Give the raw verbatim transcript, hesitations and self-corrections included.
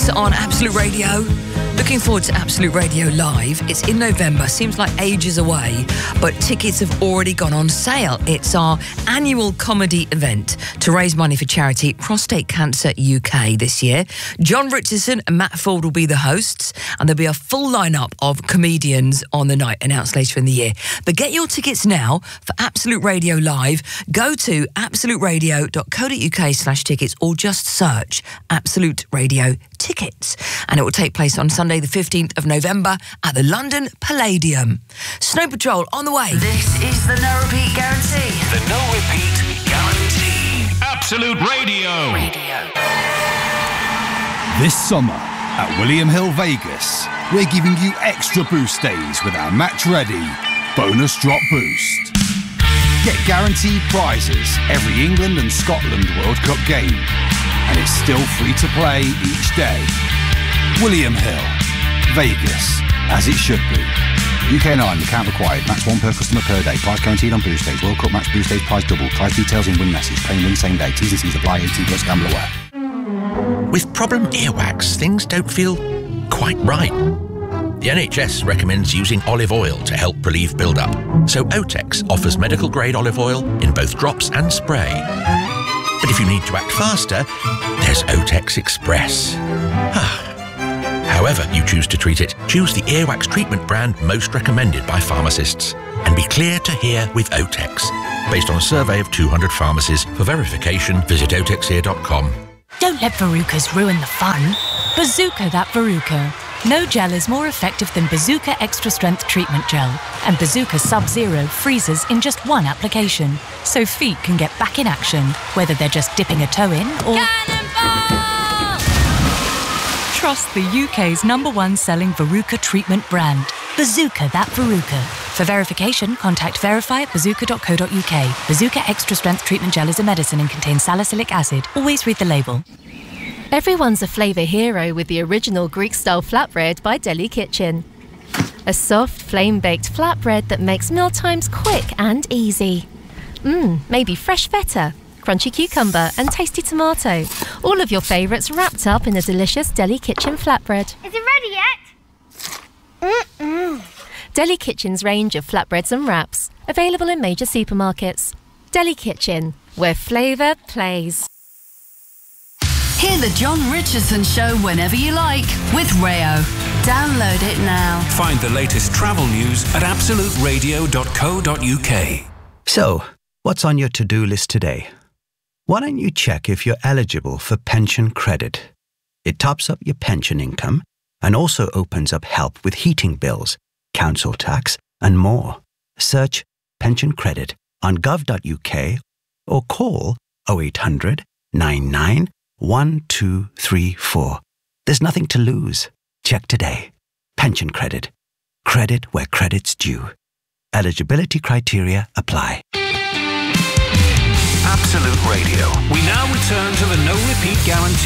Tickets on Absolute Radio. Looking forward to Absolute Radio Live. It's in November, seems like ages away, but tickets have already gone on sale. It's our annual comedy event to raise money for charity Prostate Cancer U K this year. John Richardson and Matt Ford will be the hosts, and there'll be a full lineup of comedians on the night, announced later in the year. But get your tickets now for Absolute Radio Live. Go to absoluteradio.co.uk slash tickets or just search Absolute Radio Tickets. And it will take place on Sunday the fifteenth of November at the London Palladium. Snow Patrol on the way. This is the No Repeat Guarantee. The No Repeat Guarantee. Absolute Radio. Radio. This summer at William Hill Vegas, we're giving you extra boost days with our Match Ready Bonus Drop Boost. Get guaranteed prizes every England and Scotland World Cup game, and it's still free to play each day. William Hill, Vegas, as it should be. U K and Ireland, account required. Max one per customer per day. Price guaranteed on boost days. World Cup match boost days. Price double. Price details in win message. Paying win same day. T's and C's apply. eighteen plus gamble aware. With problem earwax, things don't feel quite right. The N H S recommends using olive oil to help relieve build-up. So Otex offers medical-grade olive oil in both drops and spray. But if you need to act faster, there's Otex Express. However you choose to treat it, choose the earwax treatment brand most recommended by pharmacists. And be clear to hear with Otex. Based on a survey of two hundred pharmacies. For verification, visit otex ear dot com. Don't let Verucas ruin the fun. Bazooka that Veruca. No gel is more effective than Bazooka Extra Strength Treatment Gel. And Bazooka Sub-Zero freezes in just one application. So feet can get back in action, whether they're just dipping a toe in or... Cannonball! Trust the U K's number one selling Veruca treatment brand. Bazooka that Veruca. For verification, contact verify at bazooka dot co dot uk. Bazooka Extra Strength Treatment Gel is a medicine and contains salicylic acid. Always read the label. Everyone's a flavour hero with the original Greek-style flatbread by Deli Kitchen. A soft, flame-baked flatbread that makes mealtimes quick and easy. Mmm, maybe fresh feta, crunchy cucumber and tasty tomato. All of your favourites wrapped up in a delicious Deli Kitchen flatbread. Is it ready yet? Mm-mm. Deli Kitchen's range of flatbreads and wraps, available in major supermarkets. Deli Kitchen, where flavour plays. Hear the John Richardson Show whenever you like with Rayo. Download it now. Find the latest travel news at absolute radio dot co dot uk. So, what's on your to-do list today? Why don't you check if you're eligible for pension credit? It tops up your pension income and also opens up help with heating bills, council tax and more. Search pension credit on gov dot uk or call oh eight hundred, nine nine, one two three four. There's nothing to lose. Check today. Pension credit. Credit where credit's due. Eligibility criteria apply. Absolute Radio. We now return to the No Repeat Guarantee.